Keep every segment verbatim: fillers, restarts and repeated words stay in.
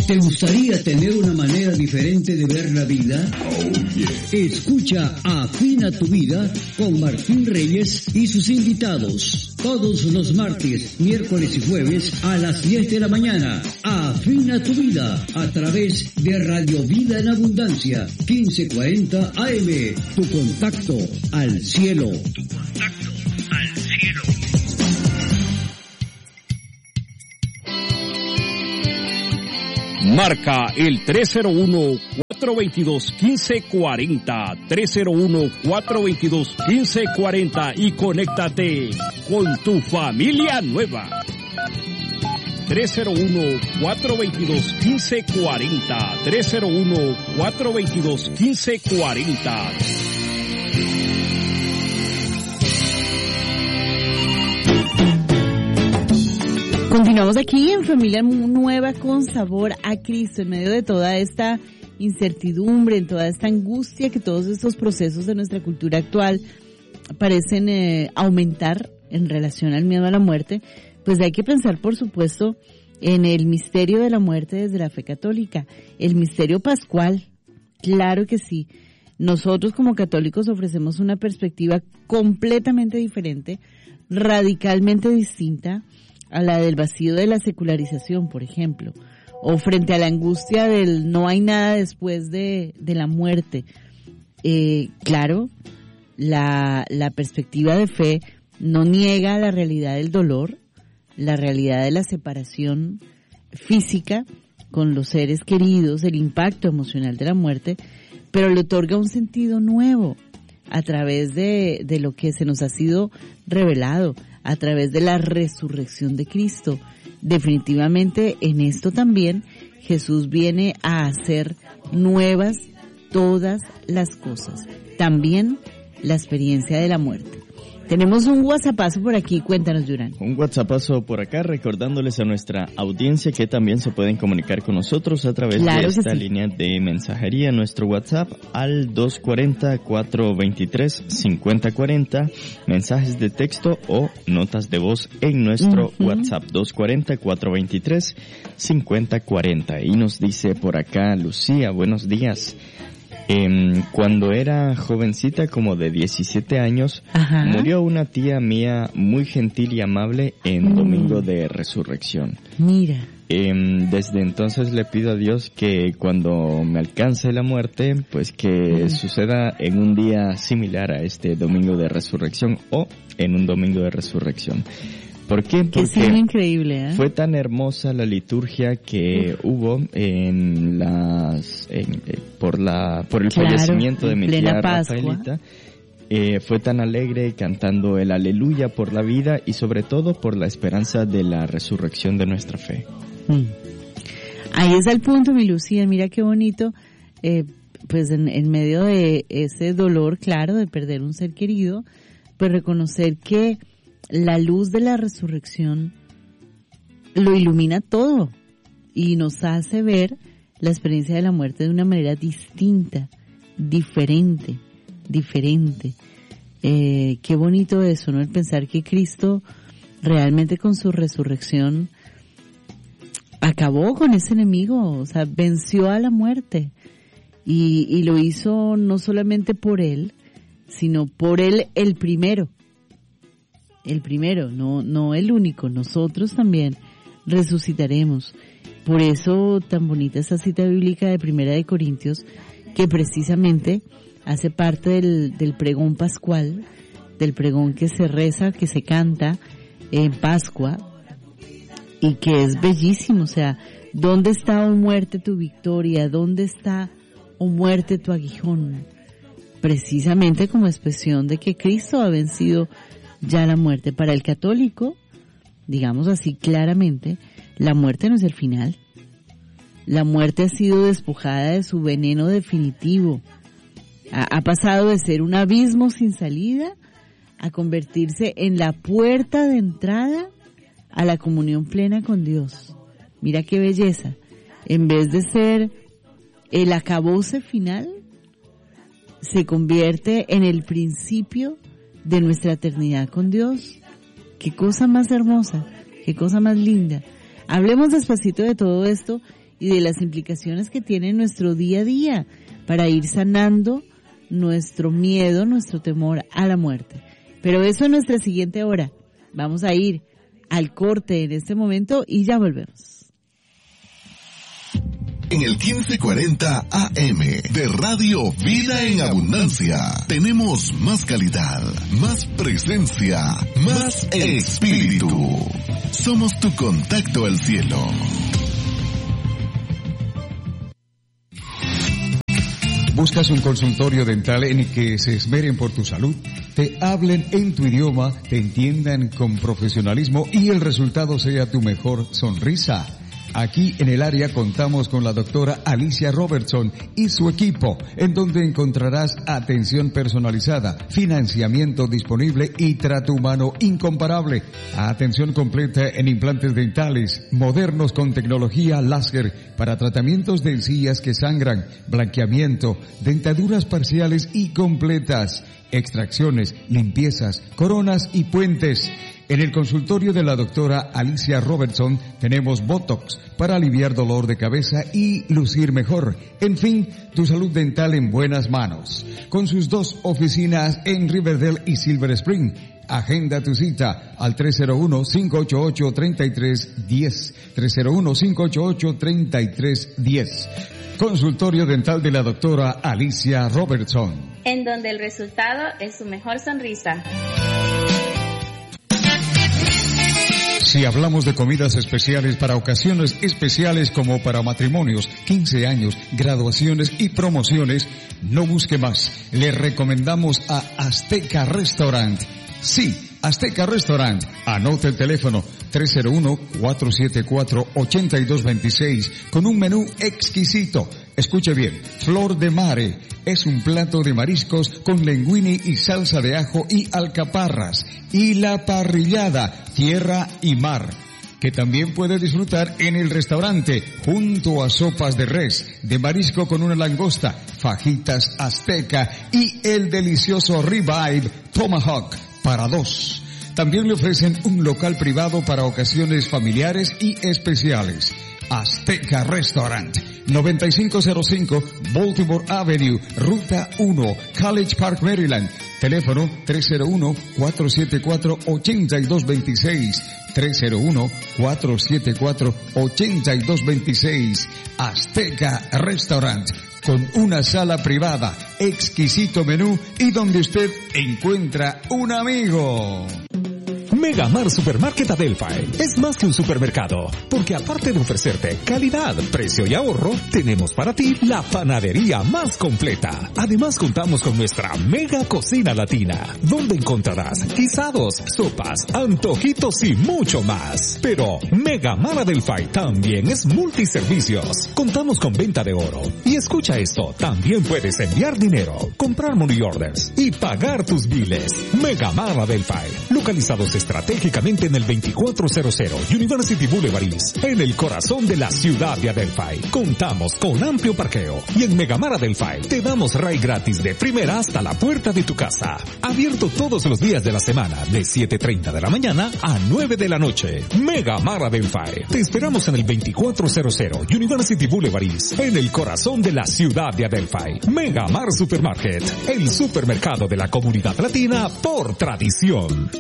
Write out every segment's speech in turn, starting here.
¿Te gustaría tener una manera diferente de ver la vida? Oh, yeah. Escucha Afina tu Vida con Martín Reyes y sus invitados. Todos los martes, miércoles y jueves a las diez de la mañana. Afina tu Vida a través de Radio Vida en Abundancia, quince cuarenta A M. Tu contacto al cielo. Tu contacto al cielo. Marca el tres cero uno, cuatro dos dos, uno cinco cuatro cero, tres cero uno, cuatro dos dos, uno cinco cuatro cero y conéctate con tu familia nueva. tres cero uno, cuatro dos dos, uno cinco cuatro cero, tres cero uno, cuatro dos dos, uno cinco cuatro cero. Continuamos aquí en Familia Nueva con sabor a Cristo, en medio de toda esta incertidumbre, en toda esta angustia que todos estos procesos de nuestra cultura actual parecen eh, aumentar en relación al miedo a la muerte. Pues hay que pensar, por supuesto, en el misterio de la muerte desde la fe católica, el misterio pascual. Claro que sí. Nosotros como católicos ofrecemos una perspectiva completamente diferente, radicalmente distinta a la del vacío de la secularización, por ejemplo, o frente a la angustia del no hay nada después de, de la muerte. Eh, claro, la, la perspectiva de fe no niega la realidad del dolor, la realidad de la separación física con los seres queridos, el impacto emocional de la muerte, pero le otorga un sentido nuevo a través de, de lo que se nos ha sido revelado, a través de la resurrección de Cristo. Definitivamente en esto también Jesús viene a hacer nuevas todas las cosas, también la experiencia de la muerte. Tenemos un WhatsAppazo por aquí, cuéntanos, Durán. Un WhatsAppazo por acá, recordándoles a nuestra audiencia que también se pueden comunicar con nosotros a través claro de esta sí. línea de mensajería, nuestro WhatsApp al dos cuatro cero, cuatro dos tres, cinco cero cuatro cero, mensajes de texto o notas de voz en nuestro uh-huh. WhatsApp dos cuatro cero, cuatro dos tres, cinco cero cuatro cero. Y nos dice por acá Lucía, buenos días. Eh, cuando era jovencita, como de diecisiete años, Ajá. murió una tía mía muy gentil y amable en mm. Domingo de Resurrección. Mira. Eh, desde entonces le pido a Dios que cuando me alcance la muerte, pues que mm. suceda en un día similar a este Domingo de Resurrección o en un Domingo de Resurrección. ¿Por qué? Porque increíble, ¿eh? fue tan hermosa la liturgia que Uf. hubo en las en, eh, por la por el claro, fallecimiento de mi tía Pascua. Rafaelita. Eh, fue tan alegre cantando el aleluya por la vida y sobre todo por la esperanza de la resurrección de nuestra fe. Mm. Ahí está el punto, mi Lucía. Mira qué bonito, eh, pues en, en medio de ese dolor, claro, de perder un ser querido, pues reconocer que la luz de la resurrección lo ilumina todo y nos hace ver la experiencia de la muerte de una manera distinta, diferente, diferente. Eh, qué bonito eso, ¿no? El pensar que Cristo realmente con su resurrección acabó con ese enemigo, o sea, venció a la muerte y, y lo hizo no solamente por él, sino por él el primero. El primero, no, no el único, nosotros también resucitaremos. Por eso tan bonita esa cita bíblica de Primera de Corintios, que precisamente hace parte del, del pregón pascual, del pregón que se reza, que se canta en Pascua, y que es bellísimo. O sea, ¿dónde está, oh muerte, tu victoria? ¿Dónde está, oh muerte, tu aguijón? Precisamente como expresión de que Cristo ha vencido ya la muerte. Para el católico, digamos así claramente, la muerte no es el final. La muerte ha sido despojada de su veneno definitivo. Ha, ha pasado de ser un abismo sin salida a convertirse en la puerta de entrada a la comunión plena con Dios. Mira qué belleza. En vez de ser el acabose final, se convierte en el principio de nuestra eternidad con Dios. Qué cosa más hermosa, qué cosa más linda. Hablemos despacito de todo esto y de las implicaciones que tiene en nuestro día a día para ir sanando nuestro miedo, nuestro temor a la muerte. Pero eso en nuestra siguiente hora. Vamos a ir al corte en este momento y ya volvemos. En el quince cuarenta A M de Radio Vida en Abundancia tenemos más calidad, más presencia, más espíritu. Somos tu contacto al cielo. ¿Buscas un consultorio dental en el que se esmeren por tu salud? Te hablen en tu idioma, te entiendan con profesionalismo y el resultado sea tu mejor sonrisa. Aquí en el área contamos con la doctora Alicia Robertson y su equipo, en donde encontrarás atención personalizada, financiamiento disponible y trato humano incomparable. Atención completa en implantes dentales, modernos con tecnología láser para tratamientos de encías que sangran, blanqueamiento, dentaduras parciales y completas, extracciones, limpiezas, coronas y puentes. En el consultorio de la doctora Alicia Robertson tenemos Botox para aliviar dolor de cabeza y lucir mejor. En fin, tu salud dental en buenas manos. Con sus dos oficinas en Riverdale y Silver Spring. Agenda tu cita al tres cero uno, cinco ocho ocho, tres tres uno cero. tres cero uno, cinco ocho ocho, tres tres uno cero. Consultorio dental de la doctora Alicia Robertson. En donde el resultado es su mejor sonrisa. Si hablamos de comidas especiales para ocasiones especiales como para matrimonios, quince años, graduaciones y promociones, no busque más. Le recomendamos a Azteca Restaurant. Sí, Azteca Restaurant. Anote el teléfono tres cero uno, cuatro siete cuatro, ocho dos dos seis con un menú exquisito. Escuche bien, Flor de Mare es un plato de mariscos con linguini y salsa de ajo y alcaparras. Y la parrillada, tierra y mar, que también puede disfrutar en el restaurante, junto a sopas de res, de marisco con una langosta, fajitas azteca y el delicioso ribeye tomahawk para dos. También le ofrecen un local privado para ocasiones familiares y especiales. Azteca Restaurant, noventa y cinco cero cinco Baltimore Avenue, Ruta uno, College Park, Maryland. Teléfono tres cero uno, cuatro siete cuatro, ocho dos dos seis. tres cero uno, cuatro siete cuatro, ocho dos dos seis. Azteca Restaurant, con una sala privada, exquisito menú y donde usted encuentra un amigo. Megamar Supermarket Adelphi es más que un supermercado, porque aparte de ofrecerte calidad, precio y ahorro, tenemos para ti la panadería más completa. Además contamos con nuestra mega cocina latina, donde encontrarás guisados, sopas, antojitos y mucho más. Pero Megamar Adelphi también es multiservicios. Contamos con venta de oro. Y escucha esto, también puedes enviar dinero, comprar money orders y pagar tus biles. Megamar Adelphi, localizados estratégicamente en el veinticuatro cero cero University Boulevard East, en el corazón de la ciudad de Adelphi. Contamos con amplio parqueo y en Megamar Adelphi te damos ray gratis de primera hasta la puerta de tu casa. Abierto todos los días de la semana de siete treinta de la mañana a nueve de la noche. Megamar Adelphi. Te esperamos en el veinticuatro cero cero University Boulevard East, en el corazón de la ciudad de Adelphi. Megamar Supermarket, el supermercado de la comunidad latina por tradición.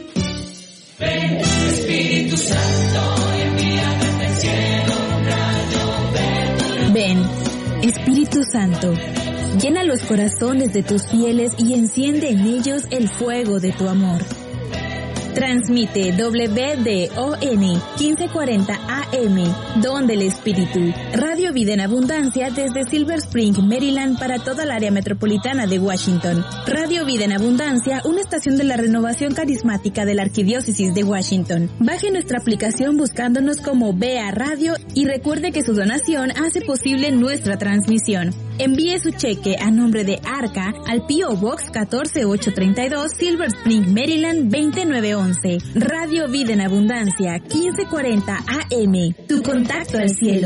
Ven, Espíritu Santo, envíame del cielo un rayo. Ven, Espíritu Santo, llena los corazones de tus fieles y enciende en ellos el fuego de tu amor. Transmite W D O N quince cuarenta A M, Don del Espíritu, Radio Vida en Abundancia desde Silver Spring, Maryland, para toda el área metropolitana de Washington. Radio Vida en Abundancia, una estación de la renovación carismática de la Arquidiócesis de Washington. Baje nuestra aplicación buscándonos como B A Radio y recuerde que su donación hace posible nuestra transmisión. Envíe su cheque a nombre de Arca al P O Box catorce ocho treinta y dos, Silver Spring, Maryland veintinueve once. Radio Vida en Abundancia, quince cuarenta A M. Tu contacto al cielo.